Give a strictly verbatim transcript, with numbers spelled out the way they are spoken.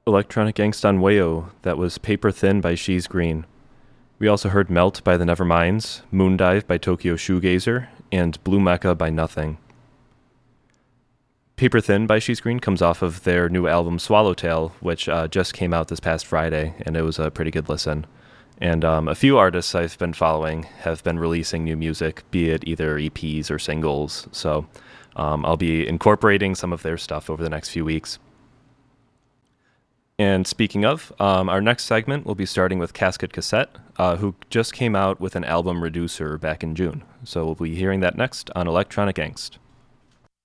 Electronic Angst on Wayo, that was Paper Thin by She's Green. We also heard Melt by the Neverminds, Moondive by Tokyo Shoegazer, and Blue Mecha by Nothing. Paper Thin by She's Green comes off of their new album Swallowtail, which uh, just came out this past Friday, and it was a pretty good listen. And um, a few artists I've been following have been releasing new music, be it either E Ps or singles, so um, I'll be incorporating some of their stuff over the next few weeks. And speaking of, um, our next segment will be starting with Casket Cassette, uh, who just came out with an album Reducer back in June. So we'll be hearing that next on Electronic Angst.